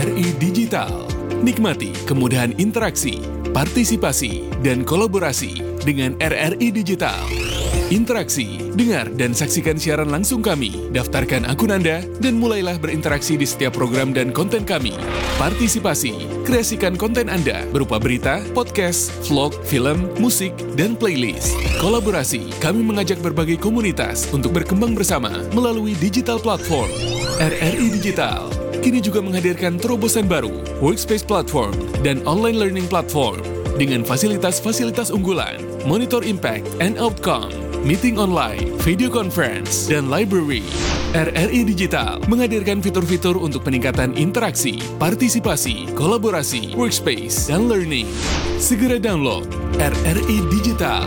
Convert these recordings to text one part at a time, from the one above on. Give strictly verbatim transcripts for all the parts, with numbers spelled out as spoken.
R I Digital. Nikmati kemudahan interaksi, partisipasi, dan kolaborasi dengan R R I Digital. Interaksi, dengar dan saksikan siaran langsung kami, daftarkan akun Anda, dan mulailah berinteraksi di setiap program dan konten kami. Partisipasi, kreasikan konten Anda berupa berita, podcast, vlog, film, musik, dan playlist. Kolaborasi, kami mengajak berbagai komunitas untuk berkembang bersama melalui digital platform. R R I Digital kini juga menghadirkan terobosan baru, workspace platform, dan online learning platform dengan fasilitas-fasilitas unggulan, monitor impact and outcome, meeting online, video conference, dan library. R R I Digital menghadirkan fitur-fitur untuk peningkatan interaksi, partisipasi, kolaborasi, workspace, dan learning. Segera download R R I Digital.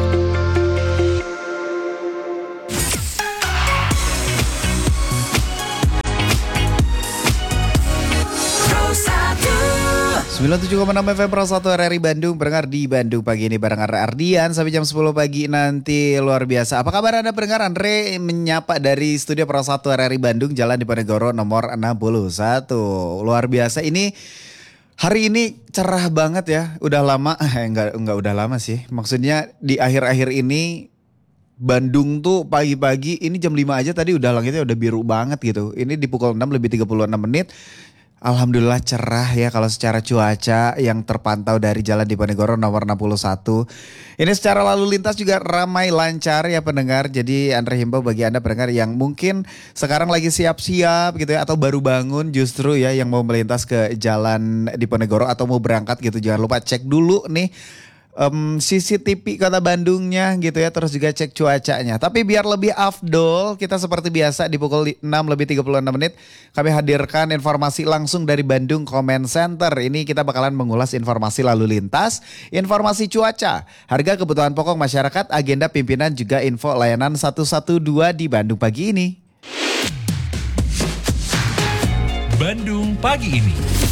sembilan puluh tujuh koma enam F M Pro satu R R I Bandung, pendengar di Bandung pagi ini bareng Andre Ardian sampai jam sepuluh pagi nanti, luar biasa. Apa kabar Anda pendengar? Andre menyapa dari studio Pro satu R R I Bandung, Jalan Diponegoro nomor enam puluh satu. Luar biasa, ini hari ini cerah banget ya. Udah lama, eh enggak, enggak udah lama sih. Maksudnya di akhir-akhir ini Bandung tuh pagi-pagi ini jam lima aja tadi udah langitnya udah biru banget gitu. Ini di pukul enam lebih tiga puluh enam menit. Alhamdulillah cerah ya kalau secara cuaca yang terpantau dari Jalan Diponegoro nomor enam puluh satu. Ini secara lalu lintas juga ramai lancar ya pendengar. Jadi Andre himbau bagi Anda pendengar yang mungkin sekarang lagi siap-siap gitu ya, atau baru bangun justru ya, yang mau melintas ke Jalan Diponegoro atau mau berangkat gitu, jangan lupa cek dulu nih Um, C C T V kota Bandungnya gitu ya, terus juga cek cuacanya. Tapi biar lebih afdol, kita seperti biasa di pukul enam lebih tiga puluh enam menit kami hadirkan informasi langsung dari Bandung Comment Center. Ini kita bakalan mengulas informasi lalu lintas, informasi cuaca, harga kebutuhan pokok masyarakat, agenda pimpinan, juga info layanan seratus dua belas di Bandung pagi ini. Bandung pagi ini.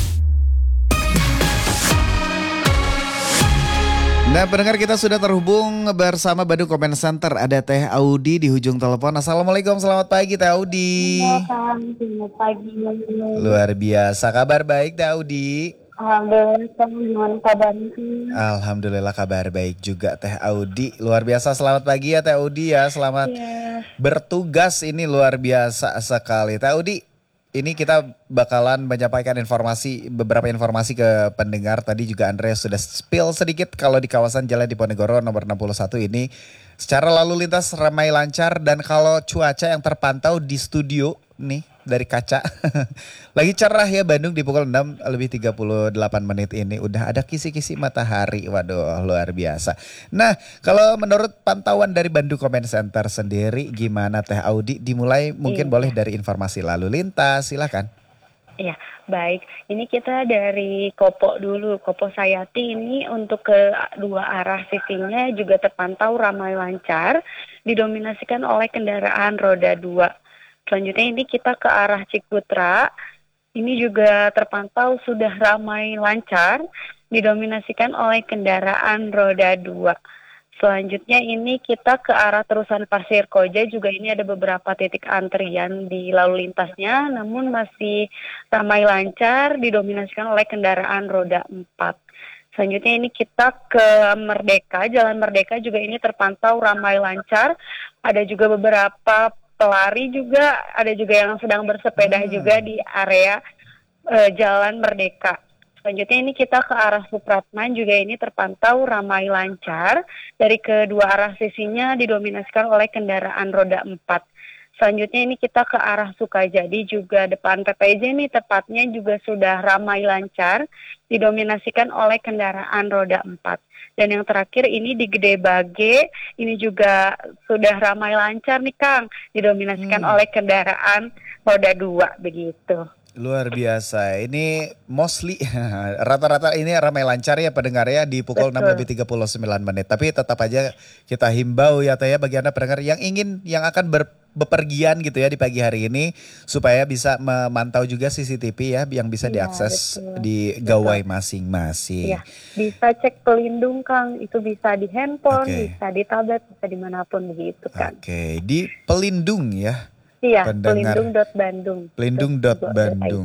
Nah pendengar, kita sudah terhubung bersama Bandung Comment Center. Ada Teh Audi di ujung telepon. Assalamualaikum, selamat pagi Teh Audi. Selamat pagi. Luar biasa, kabar baik Teh Audi? Alhamdulillah, gimana kabarnya? Alhamdulillah kabar baik juga Teh Audi. Luar biasa, selamat pagi ya Teh Audi ya. Selamat yeah. bertugas, ini luar biasa sekali Teh Audi. Ini kita bakalan menyampaikan informasi, beberapa informasi ke pendengar. Tadi juga Andre sudah spill sedikit kalau di kawasan Jalan Diponegoro nomor enam puluh satu ini secara lalu lintas ramai lancar. Dan kalau cuaca yang terpantau di studio nih dari kaca lagi cerah ya Bandung di pukul enam lebih tiga puluh delapan menit ini. Udah ada kisi-kisi matahari, waduh luar biasa. Nah kalau menurut pantauan dari Bandung Comment Center sendiri gimana Teh Audi? Dimulai mungkin iya. boleh dari informasi lalu lintas, silakan. Iya, baik. Ini kita dari Kopo dulu. Kopo Sayati ini untuk kedua arah sisinya juga terpantau ramai lancar, didominasikan oleh kendaraan roda dua. Selanjutnya ini kita ke arah Cikutra, ini juga terpantau sudah ramai lancar, didominasikan oleh kendaraan roda dua. Selanjutnya ini kita ke arah terusan Pasir Koja, juga ini ada beberapa titik antrian di lalu lintasnya, namun masih ramai lancar, didominasikan oleh kendaraan roda empat. Selanjutnya ini kita ke Merdeka, Jalan Merdeka juga ini terpantau ramai lancar, ada juga beberapa pelari juga, ada juga yang sedang bersepeda hmm. juga di area uh, Jalan Merdeka. Selanjutnya ini kita ke arah Supratman, juga ini terpantau ramai lancar. Dari kedua arah sisinya didominasikan oleh kendaraan roda empat. Selanjutnya ini kita ke arah Sukajadi, juga depan P P J nih tepatnya juga sudah ramai lancar, didominasikan oleh kendaraan roda empat. Dan yang terakhir ini di Gede Bage, ini juga sudah ramai lancar nih Kang, didominasikan hmm. oleh kendaraan roda dua begitu. Luar biasa, ini mostly rata-rata ini ramai lancar ya pendengar ya di pukul Betul. enam lebih tiga puluh sembilan menit. Tapi tetap aja kita himbau ya Teh ya bagi Anda pendengar yang ingin, yang akan ber, bepergian gitu ya di pagi hari ini, supaya bisa memantau juga C C T V ya yang bisa ya, diakses betul. di gawai betul. masing-masing. Ya, bisa cek pelindung Kang, itu bisa di handphone, okay. bisa di tablet, bisa dimanapun begitu kan. Oke, okay. Di pelindung ya. Iya, pelindung dot bandung. Pelindung dot bandung.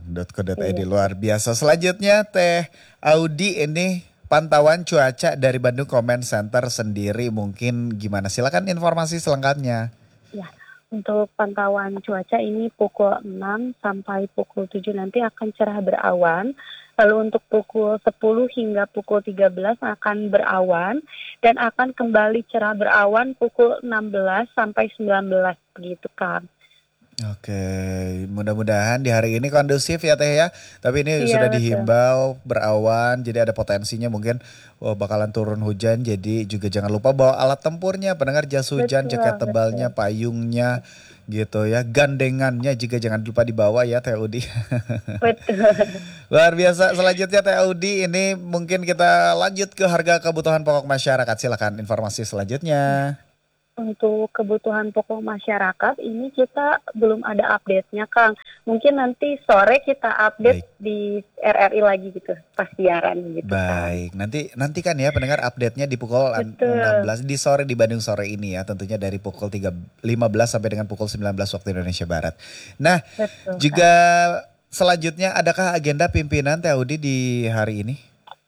dot co dot i d Iya. luar biasa. Selanjutnya Teh Audi, ini pantauan cuaca dari Bandung Comment Center sendiri mungkin gimana? Silakan informasi selengkapnya. Ya, untuk pantauan cuaca ini pukul enam sampai pukul tujuh nanti akan cerah berawan. Lalu untuk pukul sepuluh hingga pukul tiga belas akan berawan dan akan kembali cerah berawan pukul enam belas sampai sembilan belas begitu kan. Oke, mudah-mudahan di hari ini kondusif ya Teh ya. Tapi ini Iya, sudah betul. dihimbau berawan, jadi ada potensinya mungkin oh, bakalan turun hujan. Jadi juga jangan lupa bawa alat tempurnya, pendengar, jas hujan, Betul, jaket tebalnya, payungnya gitu ya. Gandengannya juga jangan lupa dibawa ya Teh Audi. Betul. Luar biasa. Selanjutnya Teh Audi, ini mungkin kita lanjut ke harga kebutuhan pokok masyarakat. Silakan informasi selanjutnya. Untuk kebutuhan pokok masyarakat ini kita belum ada update-nya Kang. Mungkin nanti sore kita update Baik. di R R I lagi gitu pas siaran gitu Kang. Baik, nanti nanti kan ya pendengar update-nya di pukul Betul. enam belas di sore di Bandung sore ini ya, tentunya dari pukul tiga lima belas sampai dengan pukul sembilan belas waktu Indonesia Barat. Nah, Betul, juga selanjutnya adakah agenda pimpinan Teh Audi di hari ini?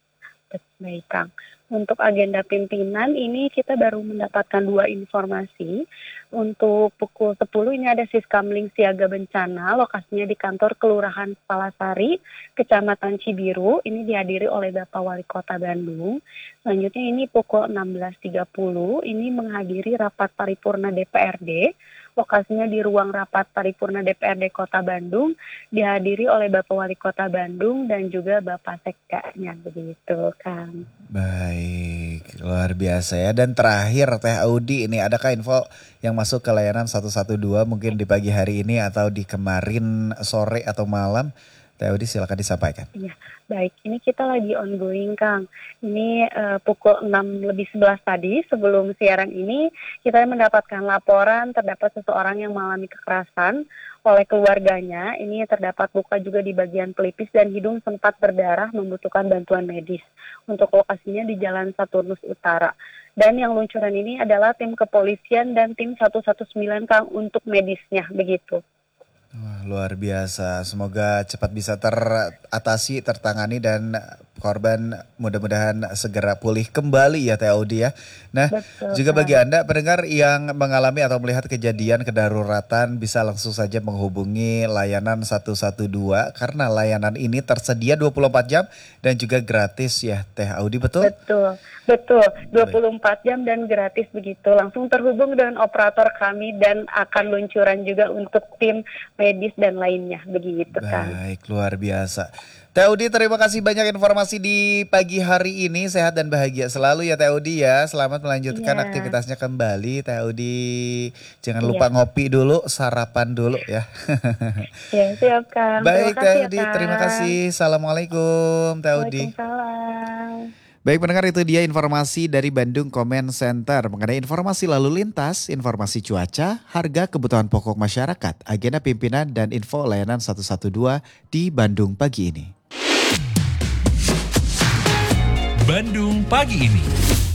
Baik Kang. Untuk agenda pimpinan ini kita baru mendapatkan dua informasi. Untuk pukul sepuluh ini ada Siskamling Siaga Bencana, lokasinya di kantor Kelurahan Palasari, Kecamatan Cibiru. Ini dihadiri oleh Bapak Wali Kota Bandung. Selanjutnya ini pukul enam belas tiga puluh ini menghadiri rapat paripurna D P R D. Lokasinya di ruang rapat paripurna D P R D Kota Bandung, dihadiri oleh Bapak Wali Kota Bandung dan juga Bapak Sekdanya, begitu Kang. Baik, luar biasa ya. Dan terakhir Teh Audi, ini adakah info yang masuk ke layanan seratus dua belas mungkin di pagi hari ini atau di kemarin sore atau malam? Teh Audi silakan disampaikan. Iya, baik. Ini kita lagi ongoing, Kang. Ini eh, pukul enam lebih sebelas tadi, sebelum siaran ini, kita mendapatkan laporan terdapat seseorang yang mengalami kekerasan oleh keluarganya. Ini terdapat luka juga di bagian pelipis dan hidung sempat berdarah, membutuhkan bantuan medis. Untuk lokasinya di Jalan Saturnus Utara. Dan yang luncuran ini adalah tim kepolisian dan tim seratus sembilan belas, Kang, untuk medisnya, begitu. Wah, luar biasa. Semoga cepat bisa teratasi, tertangani dan korban mudah-mudahan segera pulih kembali ya Teh Audi ya. Nah, Betul, juga Kang. bagi Anda pendengar yang mengalami atau melihat kejadian kedaruratan bisa langsung saja menghubungi layanan seratus dua belas karena layanan ini tersedia dua puluh empat jam dan juga gratis ya Teh Audi, betul? Betul, betul. dua puluh empat jam dan gratis begitu. Langsung terhubung dengan operator kami dan akan luncuran juga untuk tim medis dan lainnya, begitu kan. Baik, luar biasa. Teh Audi, terima kasih banyak informasi di pagi hari ini. Sehat dan bahagia selalu ya Teh Audi ya. Selamat melanjutkan Iya. aktivitasnya kembali Teh Audi. Jangan Iya. lupa ngopi dulu, sarapan dulu ya. Ya, siap Kang. Baik Terima Teh kasih, Audi, ya, Kang. terima kasih. Assalamualaikum Teh Audi. Waalaikumsalam. Baik pendengar, itu dia informasi dari Bandung Comment Center mengenai informasi lalu lintas, informasi cuaca, harga kebutuhan pokok masyarakat, agenda pimpinan dan info layanan seratus dua belas di Bandung pagi ini. Bandung pagi ini.